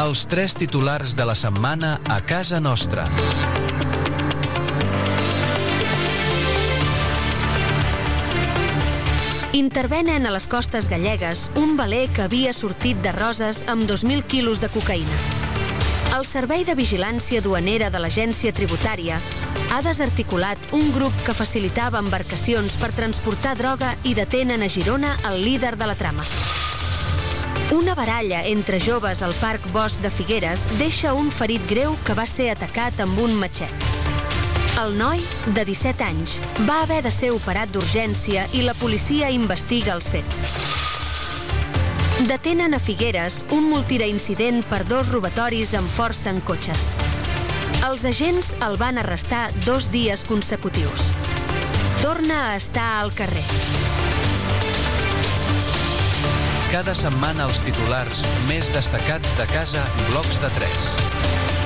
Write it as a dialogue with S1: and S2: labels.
S1: Els 3 titulars de la setmana a casa nostra.
S2: Intervenen a les costes gallegues un veler que havia sortit de Roses amb 2.000 quilos de cocaïna. El Servei de Vigilància Duanera de l'Agència Tributària ha desarticulat un grup que facilitava embarcacions per transportar droga i detenen a Girona el líder de la trama. Una baralla entre joves al Parc Bosc de Figueres deixa un ferit greu que va ser atacat amb un matxet. El noi, de 17 anys, va haver de ser operat d'urgència i la policia investiga els fets. Detenen a Figueres un multireincident per 2 robatoris amb força en cotxes. Els agents el van arrestar 2 dies consecutius. Torna a estar al carrer.
S1: Cada setmana els titulars més destacats de casa, blocs de 3.